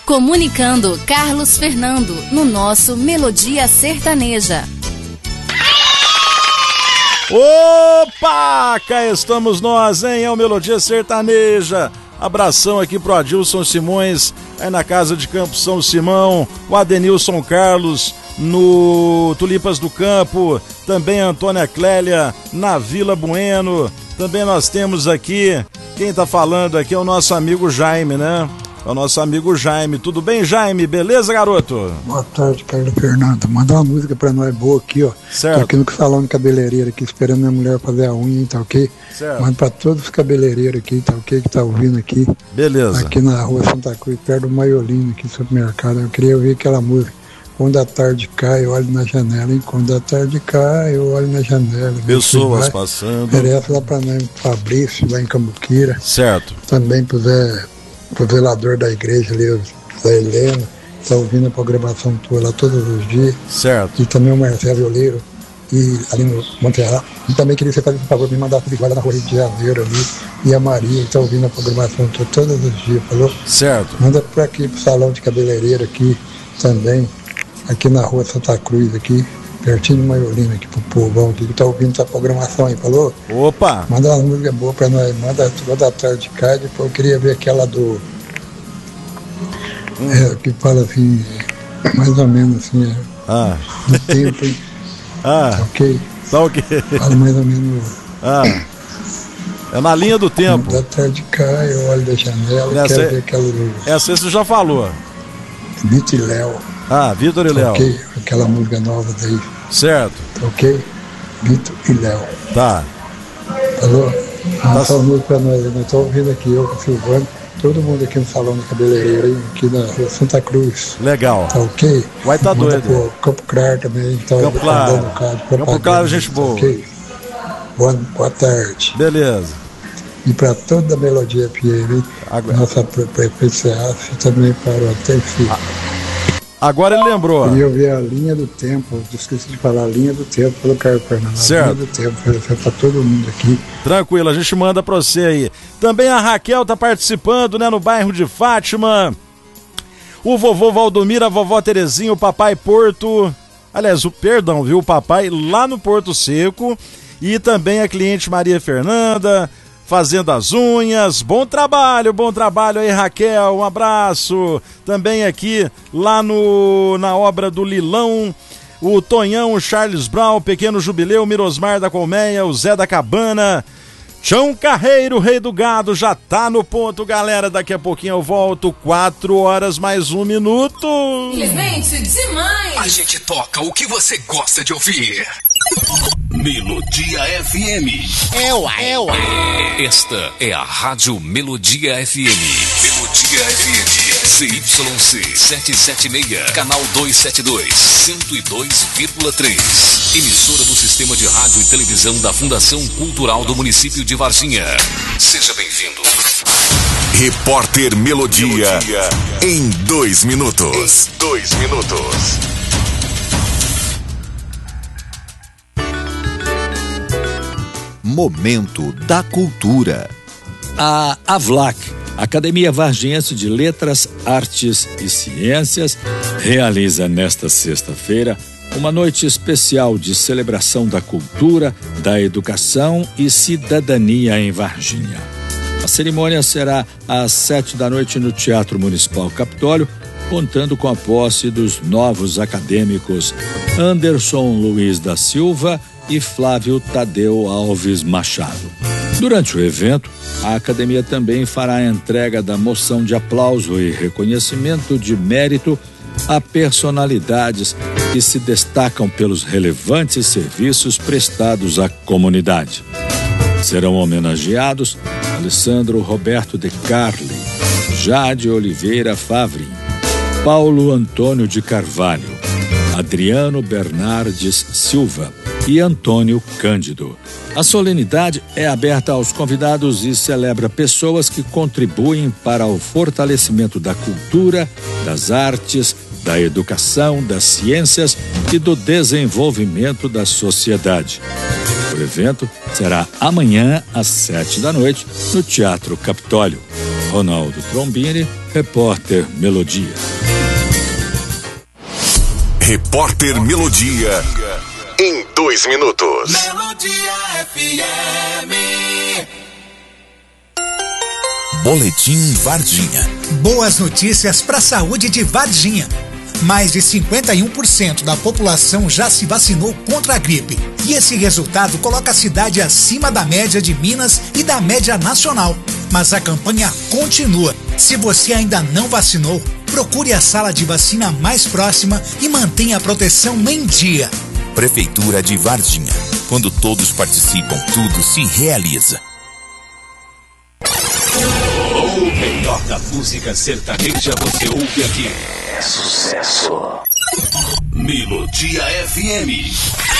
Comunicando Carlos Fernando, no nosso Melodia Sertaneja. Opa! Cá estamos nós, hein? É o Melodia Sertaneja. Abração aqui pro Adilson Simões, aí na Casa de Campo São Simão, o Adenilson Carlos no Tulipas do Campo, também a Antônia Clélia na Vila Bueno. Também nós temos aqui, quem tá falando aqui é o nosso amigo Jaime, né? É o nosso amigo Jaime. Tudo bem, Jaime? Beleza, garoto? Boa tarde, Carlos Fernando. Manda uma música pra nós boa aqui, ó. Certo. Tô aqui no salão de cabeleireiro aqui, esperando minha mulher fazer a unha, tá ok? Certo. Manda pra todos os cabeleireiros aqui, tá ok? Que tá ouvindo aqui. Beleza. Aqui na rua Santa Cruz, perto do Maiolino, aqui no supermercado. Eu queria ouvir aquela música. Quando a tarde cai, eu olho na janela, hein? Quando a tarde cai, eu olho na janela. Pessoas passando. Merece lá pra nós, Fabrício, lá em Cambuquira. Certo. Também pro zelador da igreja ali, o Zé Helena, tá ouvindo a programação tua lá todos os dias. Certo. E também o Marcelo Oleiro, e ali no Monterrey. E também queria que você fizesse um favor, me mandar tudo igual lá na Rua Rio de Janeiro ali. E a Maria, que tá ouvindo a programação tua todos os dias, falou? Certo. Manda pra aqui, pro salão de cabeleireiro aqui também, aqui na Rua Santa Cruz, aqui, pertinho de Maiolina, aqui pro povão aqui, que tá ouvindo essa programação aí, falou? Opa! Manda uma música boa pra nós, manda toda a tarde cá, depois eu queria ver aquela do... que fala assim, mais ou menos assim, do tempo, hein? Ok? Tá ok. Fala mais ou menos... É na linha do tempo. Da tarde cá, eu olho da janela, quero ver aquela do... Essa você já falou. Vitor e Léo. Vitor e Léo. Ok, aquela música nova daí. Certo. Ok? Vitor e Léo. Tá. Falou? Manda essa música pra nós, nós estamos ouvindo aqui, eu com o Silvano, todo mundo aqui no salão de cabeleireiro, aqui na Rua Santa Cruz. Legal. Tá ok? Vai tá doido. Pô, Campo Claro também. Tá Campo Claro. Campo Claro, gente boa. Ok? Boa tarde. Beleza. E para toda a Melodia FM, nossa prefeito Ceaça, também para o Atenfi. Agora ele lembrou. Queria ouvir a linha do tempo, eu esqueci de falar a linha do tempo pelo Carlos Fernando. Certo. A linha do tempo, para todo mundo aqui. Tranquilo, a gente manda pra você aí. Também a Raquel tá participando, né, no bairro de Fátima. O vovô Valdomiro, a vovó Terezinha, o papai Porto. Aliás, o papai lá no Porto Seco. E também a cliente Maria Fernanda, fazendo as unhas. Bom trabalho aí, Raquel, um abraço. Também aqui, lá na obra do Lilão, o Tonhão, o Charles Brown, Pequeno Jubileu, Mirosmar da Colmeia, o Zé da Cabana, Chão Carreiro, Rei do Gado, já tá no ponto, galera. Daqui a pouquinho eu volto, 4 horas mais 1 minuto. Simplesmente demais. A gente toca o que você gosta de ouvir. Melodia FM. Esta é a Rádio Melodia FM. Melodia FM. ZYC 776, canal 272, 102,3. Emissora do Sistema de Rádio e Televisão da Fundação Cultural do Município de Varginha. Seja bem-vindo. Repórter Melodia. Em 2 minutos. Momento da Cultura. A AVLAC, Academia Varginhense de Letras, Artes e Ciências, realiza nesta sexta-feira uma noite especial de celebração da cultura, da educação e cidadania em Varginha. A cerimônia será às 19h no Teatro Municipal Capitólio, contando com a posse dos novos acadêmicos Anderson Luiz da Silva e Flávio Tadeu Alves Machado. Durante o evento, a academia também fará a entrega da moção de aplauso e reconhecimento de mérito a personalidades que se destacam pelos relevantes serviços prestados à comunidade. Serão homenageados Alessandro Roberto de Carli, Jade Oliveira Favrin, Paulo Antônio de Carvalho, Adriano Bernardes Silva e Antônio Cândido. A solenidade é aberta aos convidados e celebra pessoas que contribuem para o fortalecimento da cultura, das artes, da educação, das ciências e do desenvolvimento da sociedade. O evento será amanhã às 19h no Teatro Capitólio. Ronaldo Trombini, repórter Melodia. Repórter Melodia, em 2 minutos. Melodia FM. Boletim Varginha. Boas notícias para a saúde de Varginha. Mais de 51% da população já se vacinou contra a gripe. E esse resultado coloca a cidade acima da média de Minas e da média nacional. Mas a campanha continua. Se você ainda não vacinou, procure a sala de vacina mais próxima e mantenha a proteção em dia. Prefeitura de Varginha. Quando todos participam, tudo se realiza. O melhor da música sertaneja você ouve aqui. É sucesso. Melodia FM.